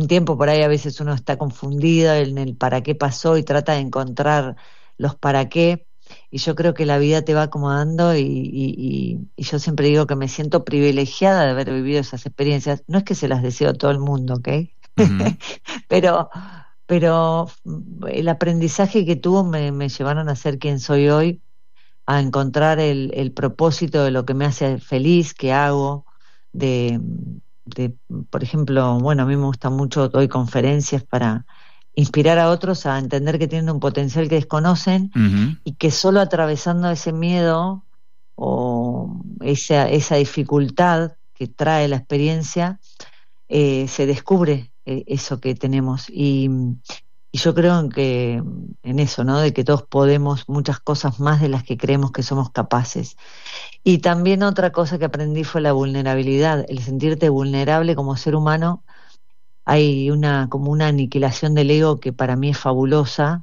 un tiempo por ahí a veces uno está confundido en el para qué pasó y trata de encontrar los para qué, y yo creo que la vida te va acomodando y yo siempre digo que me siento privilegiada de haber vivido esas experiencias. No es que se las deseo a todo el mundo, ¿ok? Ujú. pero, pero el aprendizaje que tuvo me llevaron a ser quien soy hoy, a encontrar el propósito de lo que me hace feliz, que hago, de, de, por ejemplo, bueno, a mí me gusta mucho, doy conferencias para inspirar a otros a entender que tienen un potencial que desconocen Ujú. y que solo atravesando ese miedo o esa dificultad que trae la experiencia, se descubre eso que tenemos. Y yo creo en eso, ¿no? De que todos podemos muchas cosas más de las que creemos que somos capaces. Y también otra cosa que aprendí fue la vulnerabilidad, el sentirte vulnerable como ser humano. Hay como una aniquilación del ego que para mí es fabulosa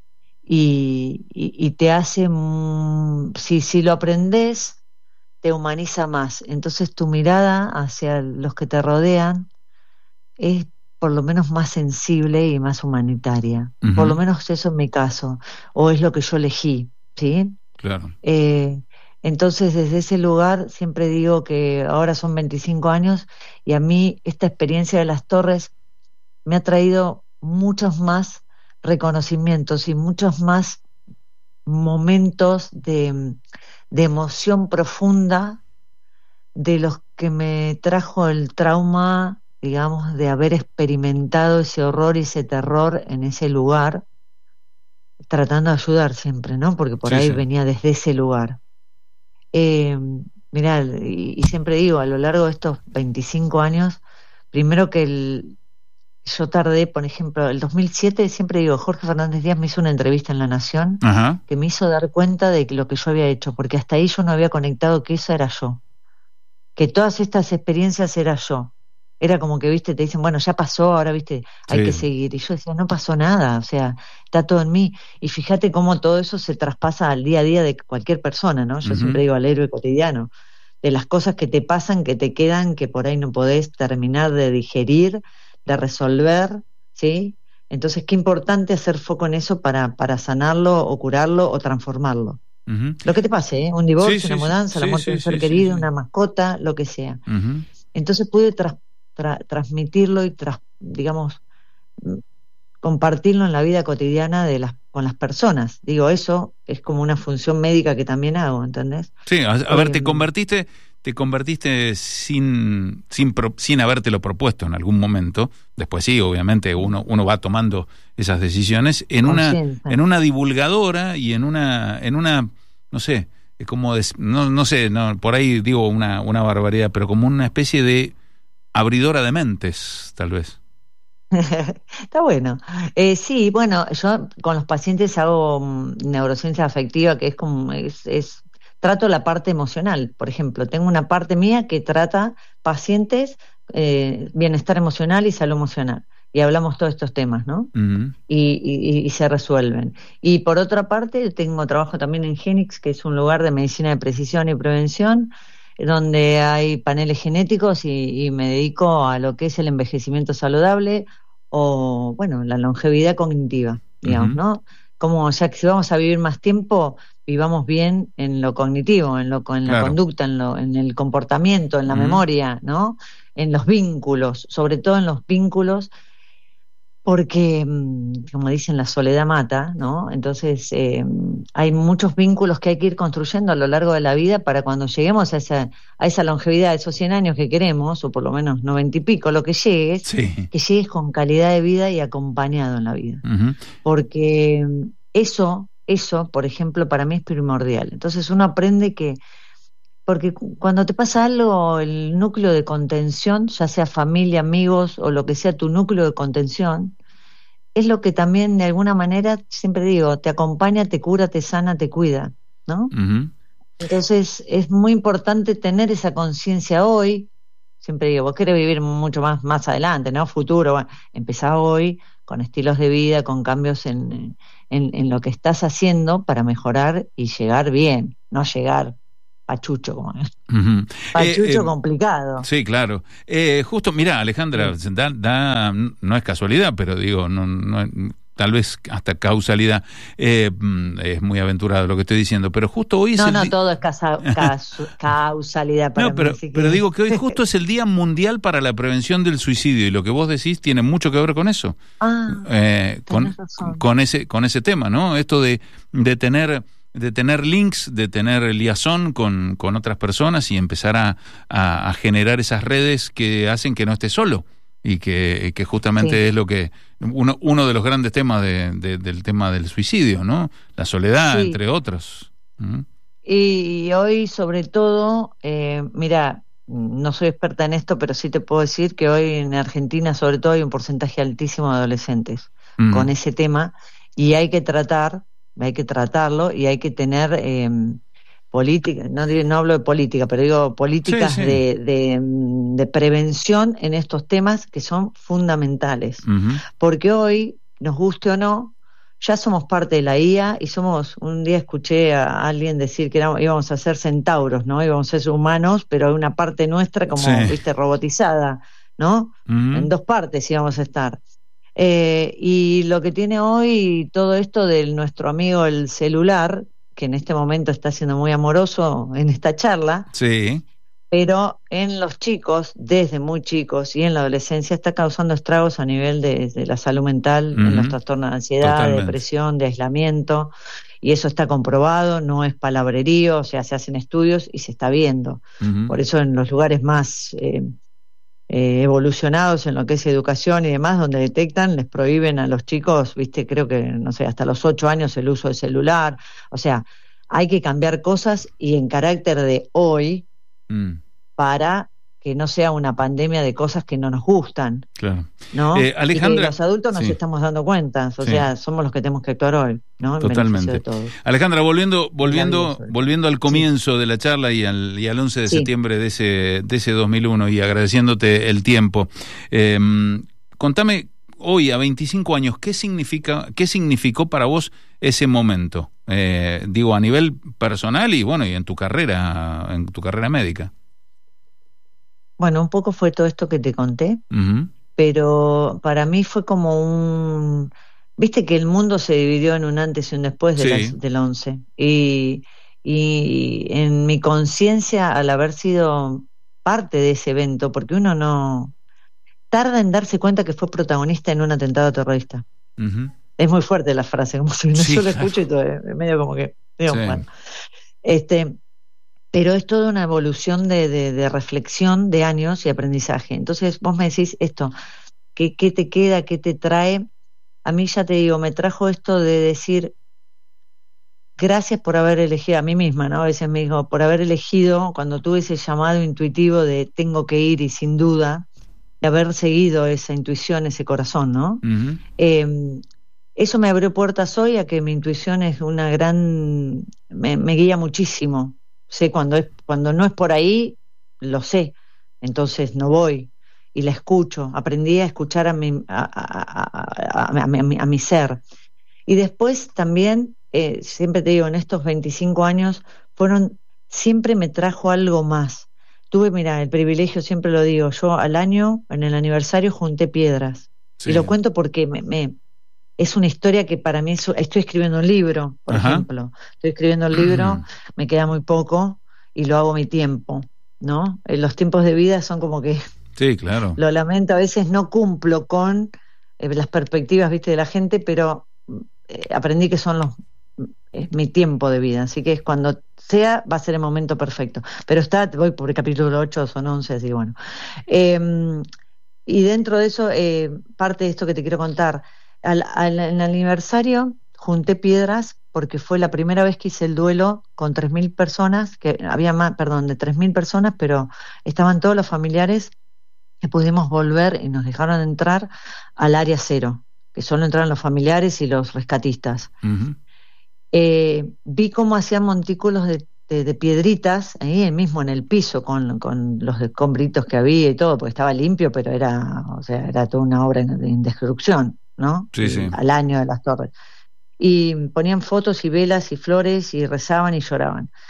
y te hace, si lo aprendes, te humaniza más. Entonces tu mirada hacia los que te rodean es por lo menos más sensible y más humanitaria. Por lo Ujú. menos eso en mi caso, o es lo que yo elegí, ¿sí? Claro. Eh, entonces, desde ese lugar, siempre digo que ahora son 25 años y a mí esta experiencia de las torres me ha traído muchos más reconocimientos y muchos más momentos de emoción profunda de los que me trajo el trauma, digamos, de haber experimentado ese horror y ese terror en ese lugar, tratando de ayudar siempre, ¿no? Porque por Sí, ahí sí. venía desde ese lugar. Eh, Mirá, y siempre digo, a lo largo de estos 25 años, primero que yo tardé, por ejemplo, el 2007, siempre digo, Jorge Fernández Díaz me hizo una entrevista en La Nación Ajá. que me hizo dar cuenta de lo que yo había hecho, porque hasta ahí yo no había conectado que eso era yo, que todas estas experiencias era yo. Era como que, viste, te dicen, bueno, ya pasó, ahora, viste, hay que Sí. seguir. Y yo decía, no pasó nada, o sea, está todo en mí. Y fíjate cómo todo eso se traspasa al día a día de cualquier persona, ¿no? Yo siempre Ujú. digo al héroe cotidiano, de las cosas que te pasan, que te quedan, que por ahí no podés terminar de digerir, de resolver, ¿sí? Entonces, qué importante hacer foco en eso para sanarlo o curarlo o transformarlo. Ujú. Lo que te pase, ¿eh? Un Sí, divorcio, una sí, sí, mudanza, la sí, muerte de sí, un ser sí, sí, querido, sí. una mascota, lo que sea. Ujú. Entonces pude transmitirlo y, digamos, mm, compartirlo en la vida cotidiana con las personas. Digo, eso es como una función médica que también hago, ¿entendés? Sí, a ver, Eh, te convertiste sin habértelo propuesto en algún momento. Después sí, obviamente uno va tomando esas decisiones en Conciencia. una divulgadora y en una, no sé, no sé, no, por ahí digo una barbaridad, pero como una especie de abridora de mentes, tal vez. Está bueno. Sí, bueno, yo con los pacientes hago neurociencia afectiva, que es como, trato la parte emocional. Por ejemplo, tengo una parte mía que trata pacientes, bienestar emocional y salud emocional. Y hablamos todos estos temas, ¿no? Ujú. Y se resuelven. Y por otra parte, trabajo también en Genix, que es un lugar de medicina de precisión y prevención, donde hay paneles genéticos y me dedico a lo que es el envejecimiento saludable o, bueno, la longevidad cognitiva, digamos, Ujú. ¿no? Como ya que si vamos a vivir más tiempo, vivamos bien en lo cognitivo, en la Claro. conducta, en el comportamiento, en la Ujú. memoria, ¿no? En los vínculos, sobre todo en los vínculos porque, como dicen, la soledad mata, ¿no? Entonces, hay muchos vínculos que hay que ir construyendo a lo largo de la vida para cuando lleguemos a esa longevidad, a esos 100 años que queremos, o por lo menos 90 y pico, lo Sí. que llegues con calidad de vida y acompañado en la vida. Ujú. Porque eso, por ejemplo, para mí es primordial. Entonces, uno aprende porque cuando te pasa algo, el núcleo de contención, ya sea familia, amigos o lo que sea tu núcleo de contención, es lo que también de alguna manera, siempre digo, te acompaña, te cura, te sana, te cuida, ¿no? Ujú. Entonces es muy importante tener esa conciencia hoy. Siempre digo, vos querés vivir mucho más adelante, ¿no? Futuro, bueno, empezá hoy con estilos de vida, con cambios en lo que estás haciendo para mejorar y llegar bien, no llegar. pachucho, como Ujú. pachucho complicado. Sí, claro. Justo, mira, Alejandra, no es casualidad, pero digo, tal vez hasta causalidad, es muy aventurado lo que estoy diciendo, pero justo hoy es No, todo es causalidad para No, mí, así pero que... digo que hoy justo es el Día Mundial para la Prevención del Suicidio, y lo que vos decís tiene mucho que ver con eso, Tenés razón. con ese tema, ¿no? Esto de tener links, de tener liazón con otras personas y empezar a generar esas redes que hacen que no estés solo, y que justamente Sí. es lo que uno de los grandes temas del tema del suicidio, ¿no? La soledad, Sí. entre otros. ¿Mm? Y hoy, sobre todo, mira, no soy experta en esto, pero sí te puedo decir que hoy en Argentina, sobre todo, hay un porcentaje altísimo de adolescentes con ese tema, y hay que tratarlo, y hay que tener política, no hablo de política, pero digo Sí, políticas sí. de prevención en estos temas que son fundamentales. Ujú. Porque hoy, nos guste o no, ya somos parte de la IA, y un día escuché a alguien decir que íbamos a ser centauros, ¿no? Íbamos a ser humanos, pero hay una parte nuestra Sí. como, viste, robotizada, ¿no? En Ujú. dos partes íbamos a estar. Y lo que tiene hoy todo esto de nuestro amigo el celular, que en este momento está siendo muy amoroso en esta charla, Sí. pero en los chicos, desde muy chicos y en la adolescencia, está causando estragos a nivel de la salud mental, en los Ujú. trastornos de ansiedad, de Totalmente. depresión, de aislamiento, y eso está comprobado, no es palabrerío, o sea, se hacen estudios y se está viendo. Ujú. Por eso en los lugares más evolucionados en lo que es educación y demás, donde detectan, les prohíben a los chicos, viste, creo que, no sé, hasta los 8 años el uso del celular. O sea, hay que cambiar cosas, y en carácter de hoy, Mm, para que no sea una pandemia de cosas que no nos gustan, claro. ¿no? Y que Alejandra, los adultos nos sí, estamos dando cuenta, o sí, sea, somos los que tenemos que actuar hoy, ¿no? En beneficio de totalmente. todos. Alejandra, Y la vida sobre todo. volviendo al Sí, comienzo de la charla y al 11 de sí. septiembre de ese 2001, y agradeciéndote el tiempo, eh, contame hoy, a 25 años, qué significó para vos ese momento? Digo, a nivel personal y bueno, y en tu carrera médica. Bueno, un poco fue todo esto que te conté, Ujú. pero para mí fue como viste que el mundo se dividió en un antes y un después Sí. del 11, y en mi conciencia, al haber sido parte de ese evento, porque uno no tarda en darse cuenta que fue protagonista en un atentado terrorista. Ujú. Es muy fuerte la frase, como si Sí, yo lo claro. escucho y todo, medio como que, digo, Sí. bueno, este, pero es toda una evolución de reflexión de años y aprendizaje. Entonces vos me decís esto, ¿qué te queda, qué te trae? A mí, ya te digo, me trajo esto de decir gracias por haber elegido, a mí misma, ¿no? A veces me digo, por haber elegido, cuando tuve ese llamado intuitivo de tengo que ir, y sin duda, de haber seguido esa intuición, ese corazón, ¿no? Ujú. Eh, Eso me abrió puertas hoy a que mi intuición es me guía muchísimo. Sé cuando no es por ahí, lo sé, entonces no voy, y la escucho. Aprendí a escuchar a mi ser. Y después también, siempre te digo, en estos 25 años, siempre me trajo algo más. Tuve, mira, el privilegio, siempre lo digo, yo al año, en el aniversario, junté piedras. Y lo Sí. cuento porque es una historia que para mí estoy escribiendo un libro, por Ajá. ejemplo. Estoy escribiendo el libro, me queda muy poco, y lo hago a mi tiempo, ¿no? Los tiempos de vida son como que, Sí, claro. lo lamento, a veces no cumplo con las perspectivas, viste, de la gente, pero aprendí que es mi tiempo de vida, así que es cuando sea, va a ser el momento perfecto. Pero voy por el capítulo 8, son 11, así que bueno. Eh, y dentro de eso, parte de esto que te quiero contar, en el aniversario junté piedras porque fue la primera vez que hice el duelo con 3.000 personas, que había más, perdón, de 3.000 personas, pero estaban todos los familiares, que pudimos volver y nos dejaron entrar al área cero, que solo entraron los familiares y los rescatistas. Ujú. Vi cómo hacían montículos de piedritas ahí mismo en el piso, con los escombritos que había y todo, porque estaba limpio, pero o sea, era toda una obra en destrucción, ¿no? Sí, sí. Al año de las torres. Y ponían fotos y velas y flores y rezaban y lloraban.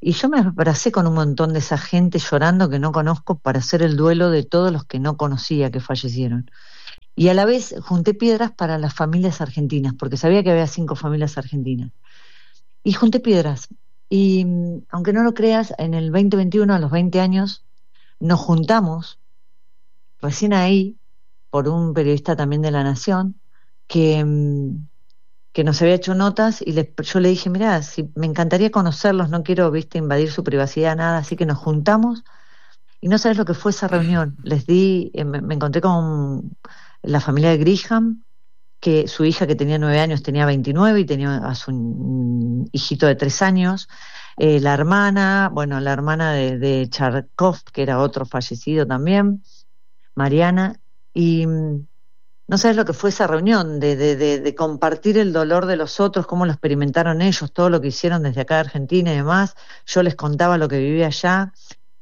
Y yo me abracé con un montón de esa gente llorando que no conozco para hacer el duelo de todos los que no conocía que fallecieron. Y a la vez junté piedras para las familias argentinas, porque sabía que había 5 familias argentinas. Y junté piedras. Y aunque no lo creas, en el 2021, a los 20 años, nos juntamos, recién ahí, por un periodista también de La Nación, que nos había hecho notas, y yo le dije, mirá, me encantaría conocerlos, no quiero, invadir su privacidad, nada, así que nos juntamos, y no sabes lo que fue esa reunión. Les di, me encontré con la familia de Grisham, que su hija, que tenía 9 años, tenía 29, y tenía a su hijito de 3 años, la hermana de Charkov, que era otro fallecido también, Mariana, y no sabes lo que fue esa reunión, de compartir el dolor de los otros, cómo lo experimentaron ellos, todo lo que hicieron desde acá de Argentina y demás. Yo les contaba lo que vivía allá.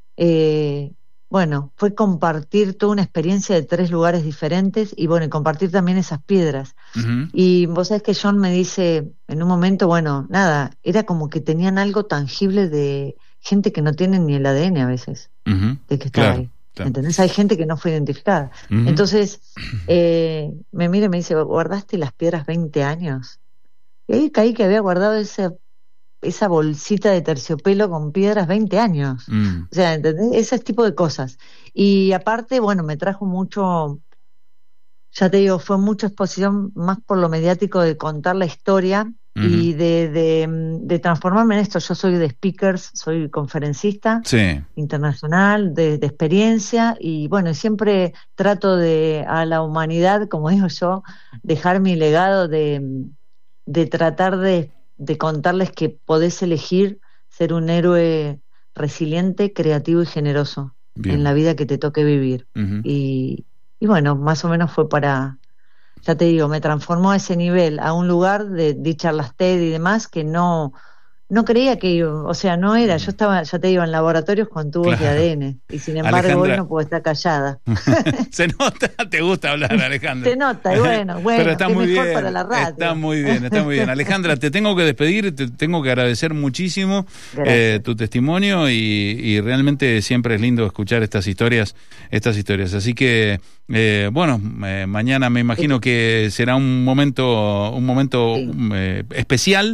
Fue compartir toda una experiencia de 3 lugares diferentes, y y compartir también esas piedras. Uh-huh. Y vos sabés que John me dice en un momento, era como que tenían algo tangible de gente que no tiene ni el ADN a veces, uh-huh, de que estaba ahí. ¿Entendés? Hay gente que no fue identificada. Uh-huh. Entonces, me mira y me dice, ¿guardaste las piedras 20 años? Y ahí caí que había guardado esa bolsita de terciopelo con piedras 20 años. O sea, ¿entendés? Ese tipo de cosas. Y aparte, me trajo mucho, ya te digo, fue mucha exposición, más por lo mediático, de contar la historia. Uh-huh. Y de transformarme en esto. Yo soy de speakers, soy conferencista internacional, de experiencia, y siempre trato a la humanidad, como digo yo, dejar mi legado de tratar de contarles que podés elegir ser un héroe resiliente, creativo y generoso. Bien. En la vida que te toque vivir. Uh-huh. Y más o menos fue para... Ya te digo, me transformó a ese nivel, a un lugar de charlas TED y demás, que no creía que iba, no era. Yo estaba, ya te digo, en laboratorios con tubos de ADN, y sin embargo Alejandra, hoy no puedo estar callada. Se nota, te gusta hablar, Alejandra. Se nota, y pero está muy mejor bien, para la radio. Está muy bien. Alejandra, te tengo que despedir, te tengo que agradecer muchísimo tu testimonio, y realmente siempre es lindo escuchar estas historias. Así que mañana me imagino que será un momento especial.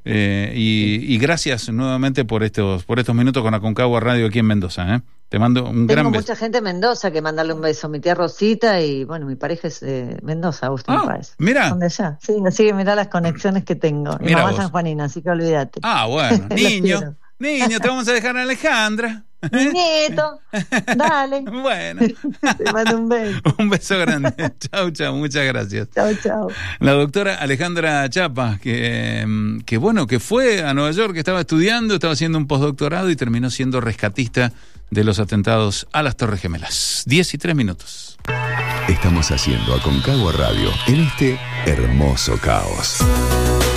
Y gracias nuevamente por estos minutos con Aconcagua Radio aquí en Mendoza. Te mando un gran beso. Tengo mucha gente en Mendoza que mandarle un beso. Mi tía Rosita y mi pareja es de Mendoza, Agustín Páez. Mira. ¿Dónde allá? Sí, así que mirá las conexiones que tengo. Mi mamá sanjuanina, así que olvídate. Bueno, niño, te vamos a dejar a Alejandra. Mi nieto, dale. Bueno. Te mando un beso. Un beso grande. Chau, muchas gracias. Chau. La doctora Alejandra Chapa, que fue a Nueva York, que estaba estudiando, estaba haciendo un postdoctorado y terminó siendo rescatista de los atentados a las Torres Gemelas. 10:03. Estamos haciendo Aconcagua Radio en este hermoso caos.